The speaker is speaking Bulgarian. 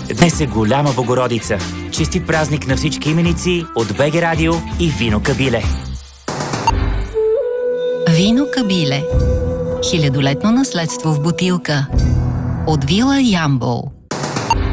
Днес е голяма Богородица. Честит празник на всички именици от БГ Радио и Вино Кабиле. Вино Кабиле. Хилядолетно наследство в бутилка. От вила Ямбол.